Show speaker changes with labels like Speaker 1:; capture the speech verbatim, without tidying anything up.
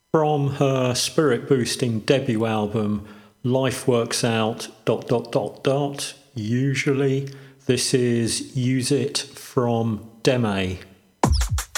Speaker 1: From her spirit boosting debut album, Life Works Out dot dot dot dot, usually. This is Use It from Deme.